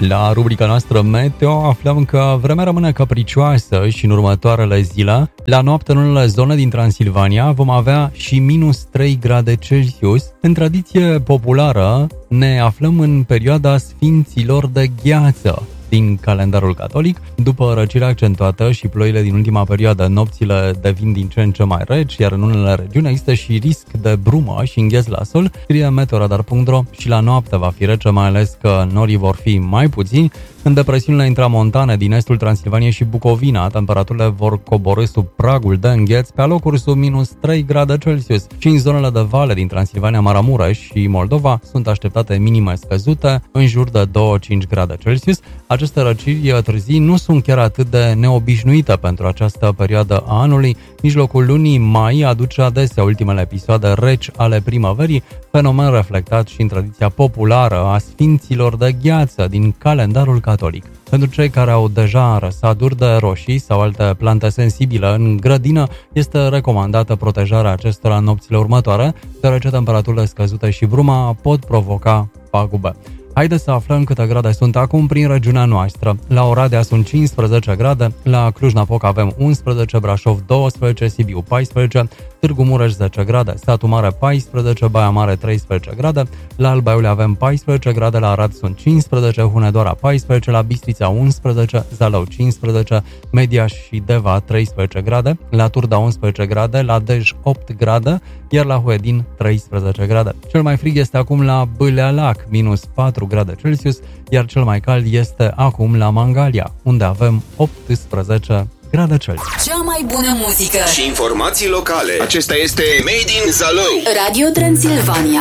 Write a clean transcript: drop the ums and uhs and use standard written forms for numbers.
La rubrica noastră Meteo aflăm că vremea rămâne capricioasă și în următoarele zile, la noapte în unele zone din Transilvania, vom avea și minus 3 grade Celsius. În tradiție populară, ne aflăm în perioada Sfinților de Gheață din calendarul catolic. După răcirea accentuată și ploile din ultima perioadă, nopțile devin din ce în ce mai reci, iar în unele regiuni există și risc de brumă și îngheț la sol, scrie meteoradar.ro. Și la noapte va fi rece, mai ales că norii vor fi mai puțini. În depresiunile intramontane din estul Transilvaniei și Bucovina, temperaturile vor coborî sub pragul de îngheț, pe alocuri sub minus 3 grade Celsius. Și în zonele de vale din Transilvania, Maramureș și Moldova sunt așteptate minime scăzute, în jur de 2-5 grade Celsius. Aceste răciri târzii nu sunt chiar atât de neobișnuite pentru această perioadă a anului. Mijlocul lunii mai aduce adesea ultimele episoade reci ale primăverii, fenomen reflectat și în tradiția populară a Sfinților de Gheață din calendarul catolic. Pentru cei care au deja răsaduri de roșii sau alte plante sensibile în grădină, este recomandată protejarea acestora în nopțile următoare, deoarece temperaturile scăzute și bruma pot provoca pagube. Haideți să aflăm câte grade sunt acum prin regiunea noastră. La Oradea sunt 15 grade, la Cluj-Napoca avem 11, Brașov 12, Sibiu 14, Târgu Mureș 10 grade, Satu Mare 14, Baia Mare 13 grade, la Alba Iulia avem 14 grade, la Arad sunt 15, Hunedoara 14, la Bistrița 11, Zalău 15, Mediaș și Deva 13 grade, la Turda 11 grade, la Dej 8 grade, iar la Huedin 13 grade. Cel mai frig este acum la Bâlealac, minus 4 grade Celsius, iar cel mai cald este acum la Mangalia, unde avem 18 grade Celsius. Cea mai bună muzică și informații locale. Acesta este Made in Zalău. Radio Transilvania.